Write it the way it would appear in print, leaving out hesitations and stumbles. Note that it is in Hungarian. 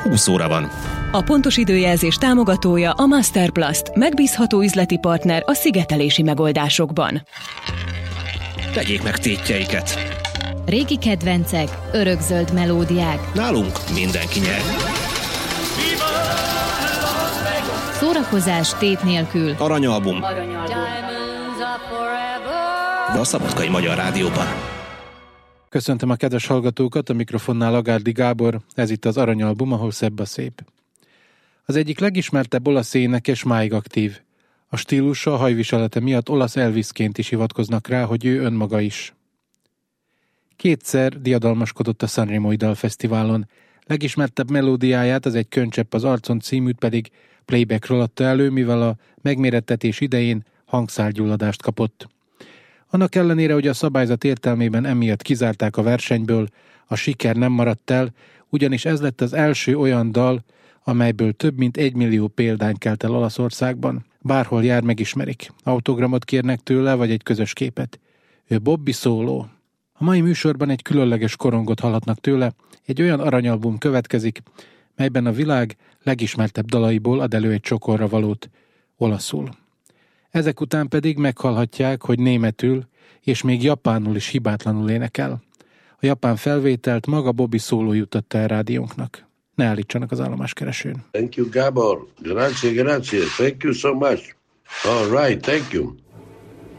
20 óra van. A pontos időjelzés támogatója a Masterplast, megbízható üzleti partner a szigetelési megoldásokban. Tegyék meg tétjeiket. Régi kedvencek, örökzöld melódiák. Nálunk mindenki nyer. Szórakozás tét nélkül. Aranyalbum. De a Szabadkai Magyar Rádióban. Köszöntöm a kedves hallgatókat, a mikrofonnál Agárdi Gábor, ez itt az Aranyalbum, ahol szebb a szép. Az egyik legismertebb olasz énekes máig aktív. A stílusa, a hajviselete miatt olasz Elvisként is hivatkoznak rá, hogy ő önmaga is. Kétszer diadalmaskodott a Sanremói Dalfesztiválon, legismertebb melódiáját, az Egy könycsepp az arcon címűt pedig playbackről adta elő, mivel a megmérettetés idején hangszálgyulladást kapott. Annak ellenére, hogy a szabályzat értelmében emiatt kizárták a versenyből, a siker nem maradt el, ugyanis ez lett az első olyan dal, amelyből több mint 1 millió példány kelt el Olaszországban. Bárhol jár, megismerik. Autogramot kérnek tőle, vagy egy közös képet. Ő Bobby Solo. A mai műsorban egy különleges korongot hallhatnak tőle, egy olyan aranyalbum következik, melyben a világ legismertebb dalaiból ad elő egy csokorra valót olaszul. Ezek után pedig meghallhatják, hogy németül és még japánul is hibátlanul énekel. A japán felvételt maga Bobby Solo juttatta el rádiónknak. Ne állítsanak az állomáskeresőn. Thank you, Gabor. Grazie. Thank you so much. All right, thank you.